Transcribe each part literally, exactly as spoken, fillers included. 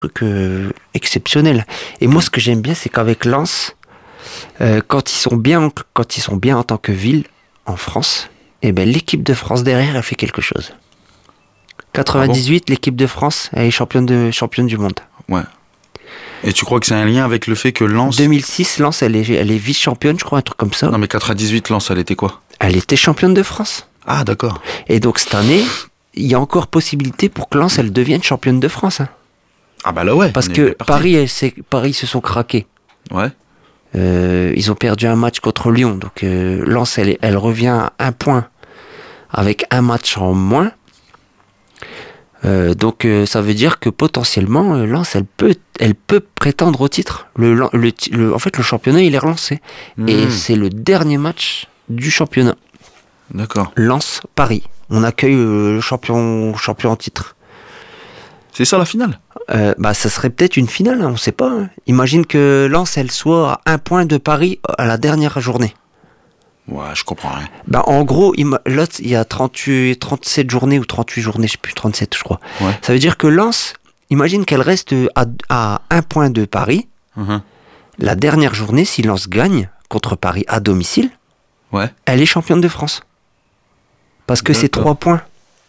truc euh, exceptionnel. Et moi, ce que j'aime bien, c'est qu'avec Lens, euh, quand ils sont bien, quand ils sont bien en tant que ville en France, eh ben l'équipe de France derrière, elle fait quelque chose. quatre-vingt-dix-huit, ah bon l'équipe de France, elle est championne de championne du monde. Ouais. Et tu crois que c'est un lien avec le fait que Lens... deux mille six, Lens, elle est, elle est vice-championne, je crois, un truc comme ça. Non, mais quatre-vingt-dix-huit, Lens, elle était quoi ? Elle était championne de France. Ah, d'accord. Et donc, cette année, il y a encore possibilité pour que Lens, elle devienne championne de France. Hein. Ah bah là, ouais. Parce que Paris, elle, c'est, Paris se sont craqués. Ouais. Euh, ils ont perdu un match contre Lyon. Donc, euh, Lens, elle, elle revient à un point avec un match en moins. Euh, donc euh, ça veut dire que potentiellement euh, Lens elle peut elle peut prétendre au titre. Le, le, le en fait le championnat il est relancé mmh. et c'est le dernier match du championnat. D'accord. Lens Paris. On accueille euh, le champion champion en titre. C'est ça la finale. Euh, bah ça serait peut-être une finale, hein, on sait pas. Hein. Imagine que Lens elle soit à un point de Paris à la dernière journée. Ouais, je comprends rien. Bah, en gros, il, là, il y a trente-huit, trente-sept journées ou trente-huit journées, je sais plus, trente-sept, je crois. Ouais. Ça veut dire que Lens, imagine qu'elle reste à, à un point de Paris. Uh-huh. La dernière journée, si Lens gagne contre Paris à domicile, ouais. elle est championne de France. Parce que D'accord. c'est trois points.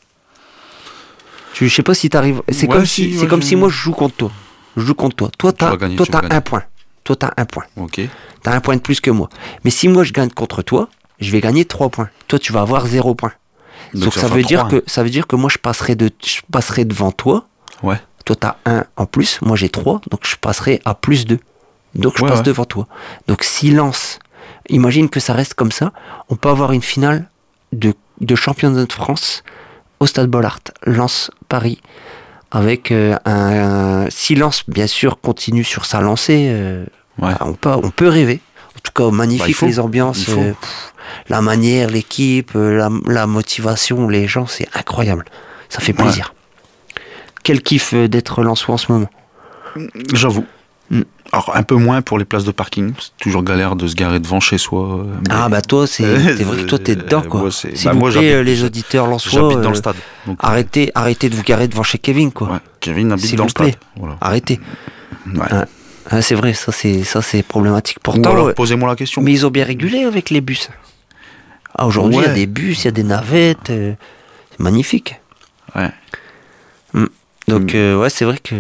Je sais pas si t'arrives. C'est ouais, comme si, si, c'est ouais, comme je... si moi je joue contre toi. Je joue contre toi. Toi, t'as, gagner, toi, t'as un point. Toi, t'as un point. Ok. T'as un point de plus que moi. Mais si moi je gagne contre toi, je vais gagner trois points. Toi, tu vas avoir zéro point. Donc, Donc ça, ça veut dire que ça veut dire que moi je passerai de je passerai devant toi. Ouais. Toi, t'as un en plus. Moi, j'ai trois. Donc je passerai à plus deux. Donc je ouais, passe ouais. devant toi. Donc silence. Imagine que ça reste comme ça. On peut avoir une finale de de championnat de France au Stade Bollaert, Lens Paris. Avec euh, un, un silence, bien sûr, continue sur sa lancée. Euh, ouais. on, peut, on peut rêver. En tout cas, magnifique bah, les ambiances, euh, pff, la manière, l'équipe, euh, la, la motivation, les gens, c'est incroyable. Ça fait plaisir. Ouais. Quel kiff euh, d'être Lensois en ce moment. J'avoue. Mm. Alors, un peu moins pour les places de parking. C'est toujours galère de se garer devant chez soi. Mais... Ah, bah toi, c'est, c'est vrai que toi, t'es dedans, quoi. Moi, c'est... S'il bah, vous moi, plaît, j'habite... les auditeurs lensois, j'habite dans euh, le stade. Donc... Arrêtez, arrêtez de vous garer devant chez Kevin, quoi. Ouais, Kevin habite S'il dans vous le stade. Plaît. Voilà. Arrêtez. Ouais. Hein, hein, c'est vrai, ça c'est, ça, c'est problématique. Pourtant, alors, posez-moi la question. Mais ils ont bien régulé avec les bus. Ah, aujourd'hui, il ouais. y a des bus, il y a des navettes. Euh, c'est magnifique. Ouais. Mmh. Donc, mmh. Euh, ouais, c'est vrai que...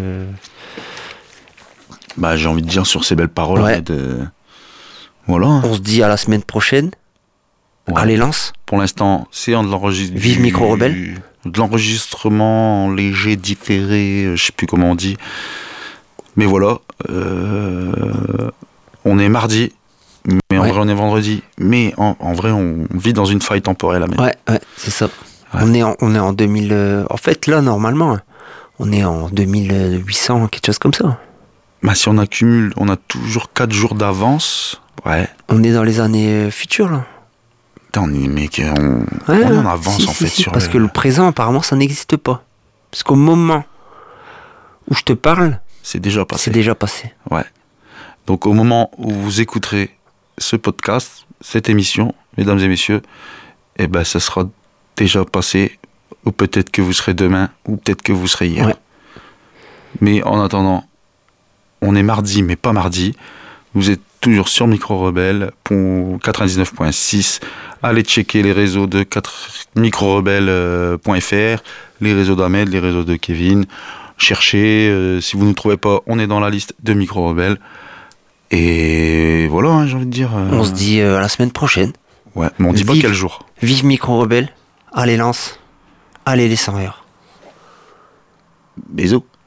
Bah, j'ai envie de dire sur ces belles paroles. Ouais. De... Voilà. On se dit à la semaine prochaine. Ouais. Allez, Lens. Pour l'instant, c'est en de l'enregistrement. Vive Micro Rebelle. De l'enregistrement léger, différé, je sais plus comment on dit. Mais voilà. Euh... On est mardi. Mais en ouais. vrai, on est vendredi. Mais en, en vrai, on vit dans une faille temporelle. Même. Ouais, ouais, c'est ça. Ouais. On, est en, on est en deux mille. Euh... En fait, là, normalement, on est en deux mille huit cents, quelque chose comme ça. Bah, si on accumule, on a toujours quatre jours d'avance. Ouais. On est dans les années futures, là. Putain, on est, mec, on, ouais, on est en avance, si, en si, fait. Si, sur parce le... que le présent, apparemment, ça n'existe pas. Parce qu'au moment où je te parle, c'est déjà passé. C'est déjà passé. Ouais. Donc, au moment où vous écouterez ce podcast, cette émission, mesdames et messieurs, eh ben, ça sera déjà passé. Ou peut-être que vous serez demain, ou peut-être que vous serez hier. Ouais. Mais en attendant, on est mardi, mais pas mardi. Vous êtes toujours sur Micro Rebelle, quatre-vingt-dix-neuf point six. Allez checker les réseaux de micro rebelle point f r, les réseaux d'Ahmed, les réseaux de Kevin. Cherchez, euh, si vous ne nous trouvez pas, on est dans la liste de Micro Rebelle. Et voilà, hein, j'ai envie de dire. Euh... On se dit euh, à la semaine prochaine. Ouais, mais on dit vive, pas quel jour. Vive Micro Rebelle. Allez Lens. Allez les cent heures. Bisous.